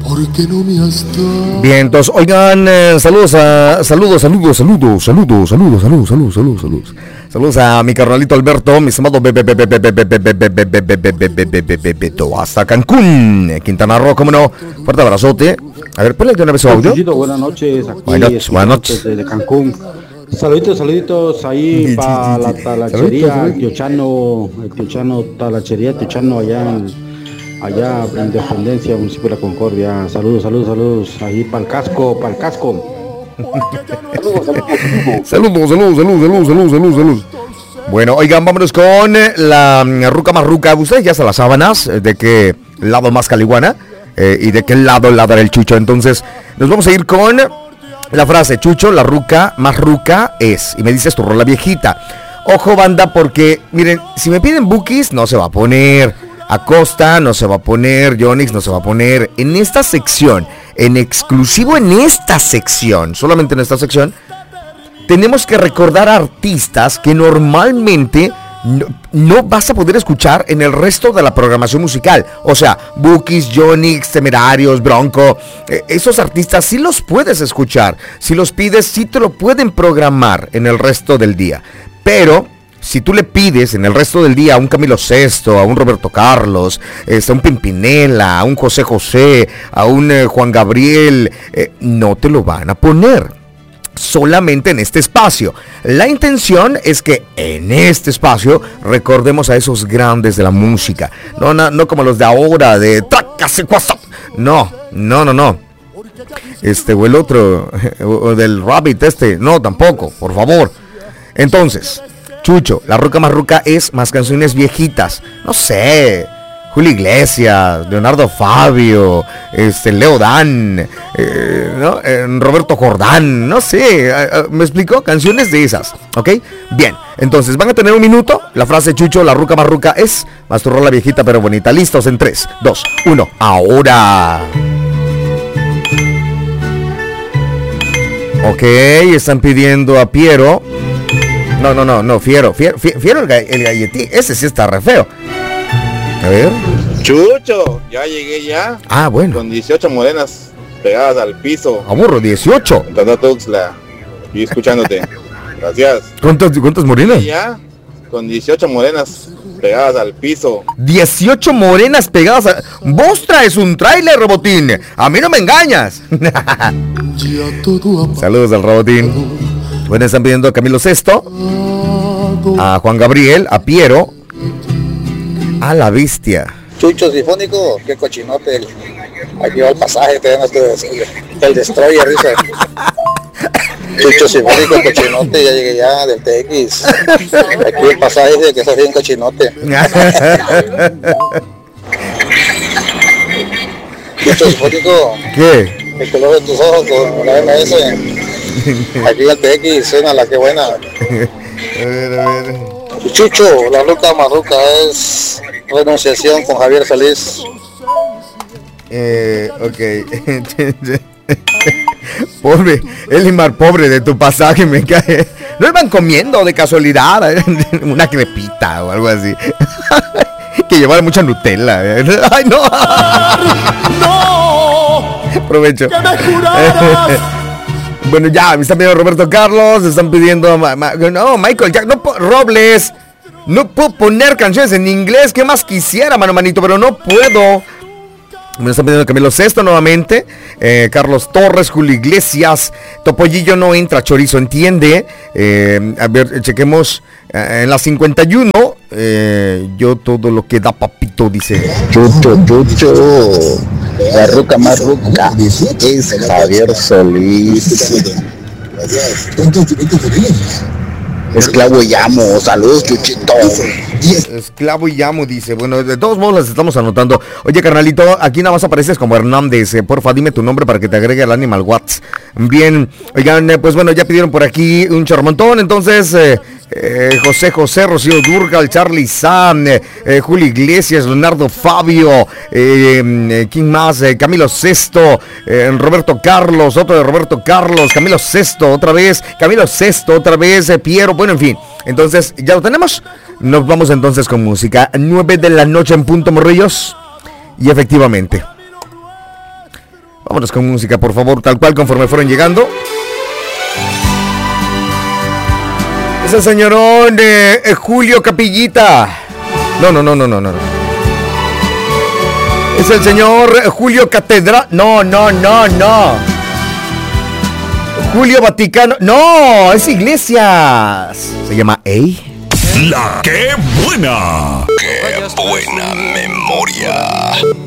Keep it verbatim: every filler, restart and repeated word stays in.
Porque no me has dado. Bien, entonces, oigan, eh, saludos a, saludos, saludos, saludos, saludos, saludos, saludos, saludos, saludos, saludos. Saludos a mi carnalito Alberto, mi estimado Beto, hasta Cancún, Quintana Roo, cómo no. Fuerte abrazote. A ver, ponle de una vez su audio. Buenas noches, aquí buenas noches, buenas noches. Desde Cancún. Saluditos, saluditos ahí para la talachería, el tío Chano, el tío Chano, talachería, tío Chano allá en, allá en Independencia, municipio de La Concordia. Saludos, saludos, saludos, ahí para el casco, para el casco. Saludos, saludos, saludos, saludos, saludos, saludos, saludos, saludos. Bueno, oigan, vámonos con la ruca más ruca. Ustedes ya se las sábanas de qué lado más caliguana eh, y de qué lado ladra el Chucho. Entonces, nos vamos a ir con la frase: Chucho, la ruca más ruca es. Y me dices tu rola viejita. Ojo, banda, porque, miren, si me piden bookies, no se va a poner. Acosta no se va a poner. Yonix no se va a poner. En esta sección, en exclusivo en esta sección, solamente en esta sección, tenemos que recordar a artistas que normalmente no, no vas a poder escuchar en el resto de la programación musical. O sea, Bookies, Yonix, Temerarios, Bronco, eh, esos artistas sí los puedes escuchar. Si los pides, sí te lo pueden programar en el resto del día. Pero si tú le pides en el resto del día a un Camilo Sesto, a un Roberto Carlos, este, a un Pimpinela, a un José José, a un eh, Juan Gabriel, eh, no te lo van a poner. Solamente en este espacio. La intención es que en este espacio recordemos a esos grandes de la música. No, no, no como los de ahora, de Trácase WhatsApp. No, no, no, no. Este o el otro, o del Rabbit este. No, tampoco, por favor. Entonces, Chucho, la ruca más ruca es más canciones viejitas. No sé, Julio Iglesias, Leonardo Fabio, este, Leo Dan, eh, ¿no? eh, Roberto Jordán, no sé, eh, eh, ¿me explicó? Canciones de esas, ¿ok? Bien, entonces van a tener un minuto. La frase Chucho, la ruca más ruca es más tu rola viejita pero bonita. Listos en tres, dos, uno, ahora. Ok, están pidiendo a Piero. No, no, no, no, Fiero, Fiero, Fiero el, el galletín, ese sí está re feo. A ver. Chucho, ya llegué ya. Ah, bueno. Con dieciocho morenas pegadas al piso. Amorro, dieciocho. Tanda Tuxla. Y escuchándote. Gracias. ¿Cuántas, cuántas morenas? Ya, con dieciocho morenas pegadas al piso. dieciocho morenas pegadas a... Vos traes un tráiler, Robotín. A mí no me engañas. Saludos al Robotín. Bueno, están pidiendo a Camilo Sesto, a Juan Gabriel, a Piero, a La Bestia. Chucho Sinfónico, qué cochinote. El, aquí va el pasaje, te dan el Destroyer, dice. Chucho Sinfónico, cochinote, ya llegué ya del T X. Aquí el pasaje dice que sos bien cochinote. Chucho Sinfónico. ¿Qué? El color de tus ojos con la M S. Aquí el T X, suena la que buena. A ver, a ver. Chucho, la ruca marruca es Renunciación con Javier Solís. Eh, ok. Pobre, Elimar, pobre de tu pasaje, me cae. No iban comiendo de casualidad una crepita o algo así. Que llevara mucha Nutella. Ay, no. No. Provecho. Que me juraras. Bueno, ya, me están pidiendo Roberto Carlos, están pidiendo... Ma, ma, no, Michael Jackson, no, Robles. No puedo poner canciones en inglés, ¿qué más quisiera, mano, manito? Pero no puedo. Me están pidiendo Camilo Sesto nuevamente, eh, Carlos Torres, Julio Iglesias, Topollillo no entra, chorizo, entiende. Eh, a ver, chequemos eh, en la cincuenta y uno, eh, yo todo lo que da papito, dice. Chucho, Chucho, la ruca más ruca es Javier Solís. Esclavo y amo, saludos Chuchito. Esclavo y amo, dice. Bueno, de todos modos las estamos anotando. Oye, carnalito, aquí nada más apareces como Hernández. eh, Porfa, dime tu nombre para que te agregue al Animal Watts. Bien, oigan, eh, pues bueno, ya pidieron por aquí un charmontón. Entonces, eh, eh, José José, Rocío Dúrcal, Charlie Sam, eh, eh, Julio Iglesias, Leonardo Fabio, eh, eh, ¿quién más? Eh, Camilo Sesto, eh, Roberto Carlos, otro de Roberto Carlos, Camilo Sesto, otra vez, Camilo Sesto, otra vez, eh, Piero, bueno, en fin. Entonces, ¿ya lo tenemos? Nos vamos entonces con música. nueve de la noche en punto, morrillos. Y efectivamente, Vámonos con música, por favor, tal cual conforme fueron llegando. Es el señorón de eh, Julio Capillita. No, no, no, no, no, no. Es el señor eh, Julio Catedral. No, no, no, no. Julio Vaticano. No, es Iglesias. Se llama Ey. La que buena. Qué buena memoria.